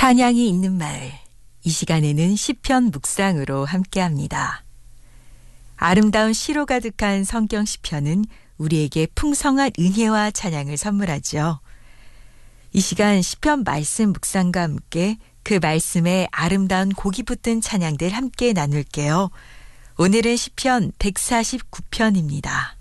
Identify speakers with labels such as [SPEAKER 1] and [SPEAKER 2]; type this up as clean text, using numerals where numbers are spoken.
[SPEAKER 1] 찬양이 있는 마을, 이 시간에는 시편 묵상으로 함께합니다. 아름다운 시로 가득한 성경 시편은 우리에게 풍성한 은혜와 찬양을 선물하죠. 이 시간 시편 말씀 묵상과 함께 그 말씀에 아름다운 곡이 붙은 찬양들 함께 나눌게요. 오늘은 시편 149편입니다.